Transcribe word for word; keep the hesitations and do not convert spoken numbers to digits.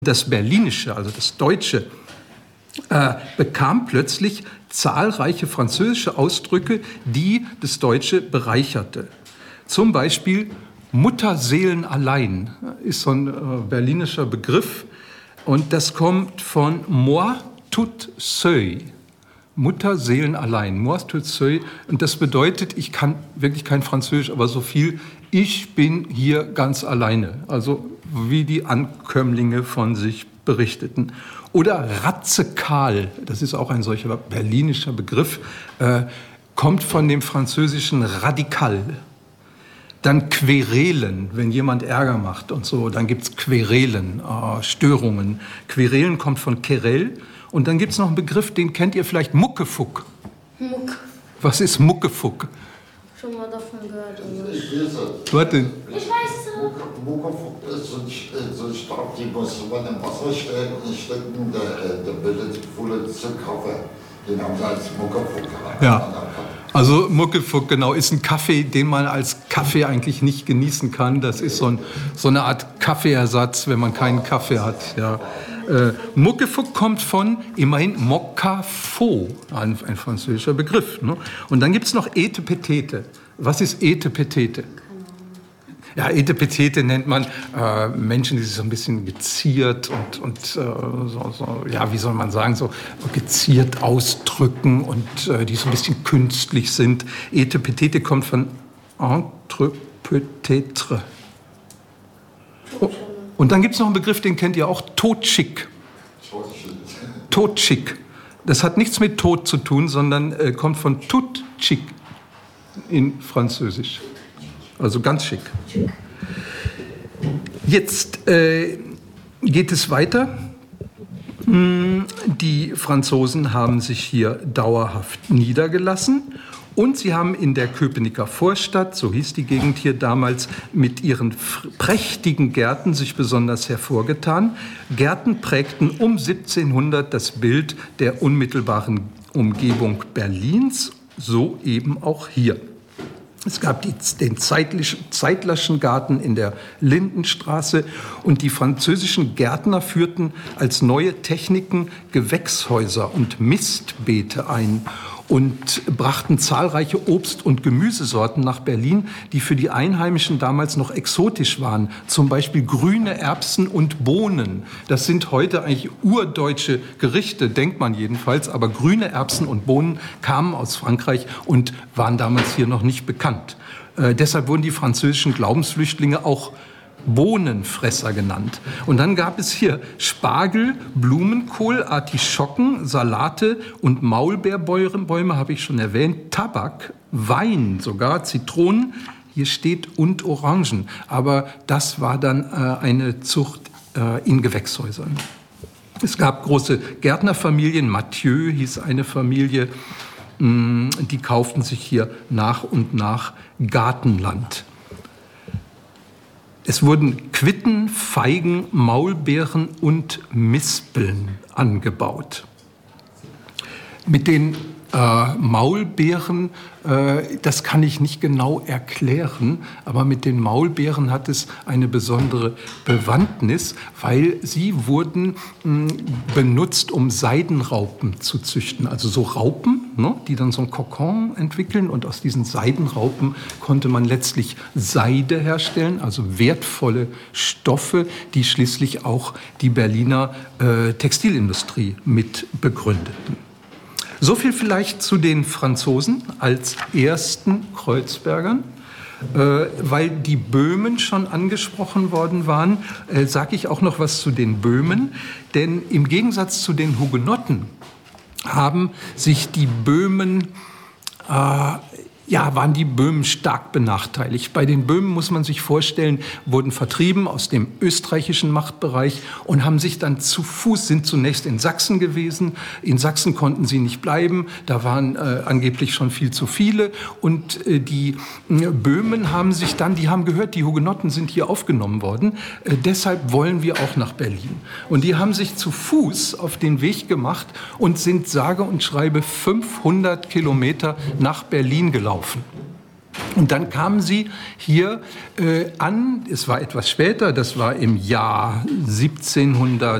Das Berlinische, also das Deutsche, äh, bekam plötzlich zahlreiche französische Ausdrücke, die das Deutsche bereicherte. Zum Beispiel Mutterseelen allein ist so ein äh, berlinischer Begriff und das kommt von moi tout seul. Mutterseelen allein, moi tout seul. Und das bedeutet, ich kann wirklich kein Französisch, aber so viel, ich bin hier ganz alleine. Also wie die Ankömmlinge von sich berichteten. Oder Ratzekal, das ist auch ein solcher berlinischer Begriff, äh, kommt von dem französischen Radikal. Dann Querelen, wenn jemand Ärger macht und so, dann gibt es Querelen, äh, Störungen. Querelen kommt von Querelle. Und dann gibt es noch einen Begriff, den kennt ihr vielleicht, Muckefuck. Muck. Was ist Muckefuck? Schon mal davon gehört. Oder? Ich weiß es. Was denn? Ich weiß es. Muckefuck ist so ein, so ein Stab, den muss man im Wasser stellen und stecken, der, der bildet volle Zuckerkaffee. Den haben sie als Muckefuck gehabt. Ja. Also Muckefuck, genau, ist ein Kaffee, den man als Kaffee eigentlich nicht genießen kann. Das ist so, ein, so eine Art Kaffeeersatz, wenn man keinen Kaffee hat. Ja. Äh, Muckefuck kommt von, immerhin, Mocafo, ein, ein französischer Begriff. Ne? Und dann gibt es noch Etepetete. Was ist Etepetete? Ja, Etepetete nennt man äh, Menschen, die sich so ein bisschen geziert und, und äh, so, so, ja, wie soll man sagen, so geziert ausdrücken und äh, die so ein bisschen künstlich sind. Etepetete kommt von entre peut-être. Oh, und dann gibt es noch einen Begriff, den kennt ihr auch, totschick. Totschick. Das hat nichts mit Tod zu tun, sondern äh, kommt von tout chic in Französisch. Also ganz schick. Jetzt äh, geht es weiter. Die Franzosen haben sich hier dauerhaft niedergelassen und sie haben in der Köpenicker Vorstadt, so hieß die Gegend hier damals, mit ihren prächtigen Gärten sich besonders hervorgetan. Gärten prägten um siebzehnhundert das Bild der unmittelbaren Umgebung Berlins, so eben auch hier. Es gab die, den Zeitlerschen Garten in der Lindenstraße und die französischen Gärtner führten als neue Techniken Gewächshäuser und Mistbeete ein und brachten zahlreiche Obst- und Gemüsesorten nach Berlin, die für die Einheimischen damals noch exotisch waren. Zum Beispiel grüne Erbsen und Bohnen. Das sind heute eigentlich urdeutsche Gerichte, denkt man jedenfalls. Aber grüne Erbsen und Bohnen kamen aus Frankreich und waren damals hier noch nicht bekannt. Äh, deshalb wurden die französischen Glaubensflüchtlinge auch Bohnenfresser genannt. Und dann gab es hier Spargel, Blumenkohl, Artischocken, Salate und Maulbeerbäume, habe ich schon erwähnt, Tabak, Wein sogar, Zitronen, hier steht und Orangen. Aber das war dann äh, eine Zucht äh, in Gewächshäusern. Es gab große Gärtnerfamilien, Mathieu hieß eine Familie, mh, die kauften sich hier nach und nach Gartenland. Es wurden Quitten, Feigen, Maulbeeren und Mispeln angebaut. Mit den äh, Maulbeeren, äh, das kann ich nicht genau erklären, aber mit den Maulbeeren hat es eine besondere Bewandtnis, weil sie wurden mh, benutzt, um Seidenraupen zu züchten. Also so Raupen, ne, die dann so ein Kokon entwickeln und aus diesen Seidenraupen konnte man letztlich Seide herstellen, also wertvolle Stoffe, die schließlich auch die Berliner äh, Textilindustrie mit begründeten. So viel vielleicht zu den Franzosen als ersten Kreuzbergern. Äh, weil die Böhmen schon angesprochen worden waren, äh, sage ich auch noch was zu den Böhmen. Denn im Gegensatz zu den Hugenotten haben sich die Böhmen, äh, ja, waren die Böhmen stark benachteiligt. Bei den Böhmen, muss man sich vorstellen, wurden vertrieben aus dem österreichischen Machtbereich und haben sich dann zu Fuß, sind zunächst in Sachsen gewesen. In Sachsen konnten sie nicht bleiben, da waren äh, angeblich schon viel zu viele. Und äh, die äh, Böhmen haben sich dann, die haben gehört, die Hugenotten sind hier aufgenommen worden, äh, deshalb wollen wir auch nach Berlin. Und die haben sich zu Fuß auf den Weg gemacht und sind sage und schreibe fünfhundert Kilometer nach Berlin gelaufen. Und dann kamen sie hier äh, an, es war etwas später, das war im Jahr siebzehnhundert